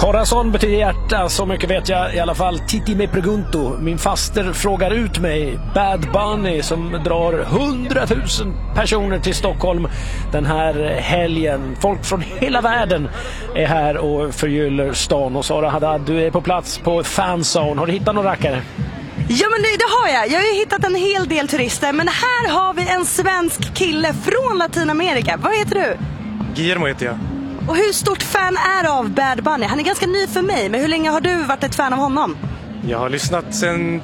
Corazon betyder hjärta, så mycket vet jag i alla fall. Titi me pregunto. Min faster frågar ut mig. Bad Bunny som drar 100 000 personer till Stockholm den här helgen. Folk från hela världen är här och förgyller stan. Och Sara Haddad, du är på plats på Fanzone. Har du hittat någon rackare? Ja, men det har jag. Jag har ju hittat en hel del turister. Men här har vi en svensk kille från Latinamerika. Vad heter du? Guillermo heter jag. Och hur stort fan är du av Bad Bunny? Han är ganska ny för mig, men hur länge har du varit ett fan av honom? Jag har lyssnat sedan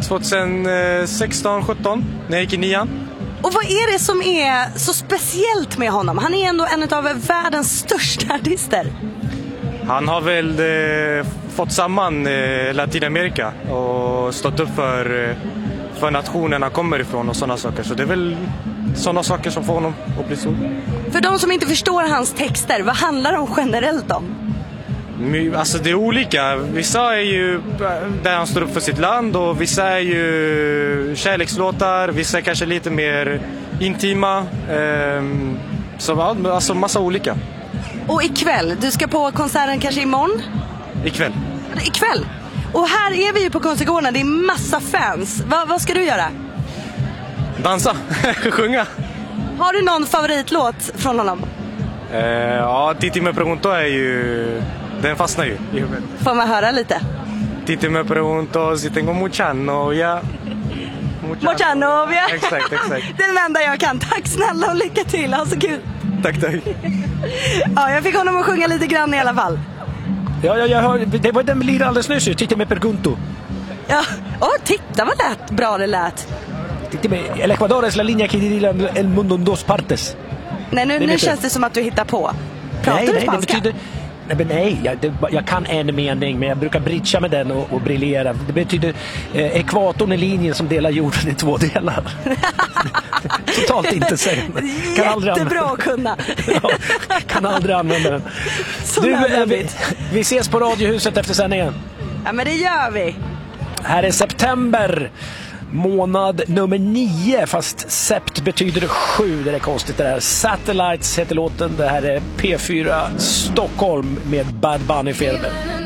2016-17 när jag gick i 9:an. Och vad är det som är så speciellt med honom? Han är ändå en av världens största artister. Han har väl fått samman Latinamerika och stått upp för nationen han kommer ifrån och sådana saker. Så det är väl sådana saker som får honom att bli så. För de som inte förstår hans texter, vad handlar de generellt om? Alltså det är olika. Vissa är ju där han står upp för sitt land och vissa är ju kärlekslåtar. Vissa är kanske lite mer intima. Så alltså massa olika. Och ikväll, du ska på konserten kanske imorgon? Ikväll. Ikväll? Och här är vi ju på konsertgården, det är massa fans. Vad ska du göra? Dansa, sjunga. Har du någon favoritlåt från honom? Ja, Titi me pregunto är ju... Den fastnar ju i huvudet. Får man höra lite? Titi me pregunto si tengo mucha novia. Mucha novia. Exakt. Det är den enda jag kan. Tack snälla och lycka till, ha så kul. Tack. Ja, jag fick honom att sjunga lite grann i alla fall. Ja, jag hör, det var den lirar alldeles nyss, Titi me pregunto. Ja, titta vad bra det lät. El Ecuador es la línea que divide el mundo en dos partes. Nej, nu känns det som att du hittar på. Pratar du spanska? Jag kan en mening, men jag brukar bridga med den och briljera. Det betyder ekvatorn är linjen som delar jorden i två delar. Totalt inte sägen. Jättebra att kunna. Ja, kan aldrig använda den. Vi ses på Radiohuset efter sändningen. Ja, men det gör vi. Här är september. Månad nummer 9, fast sept betyder 7, det är konstigt det där. Satellites heter låten, det här är P4 Stockholm med Bad Bunny-filmen.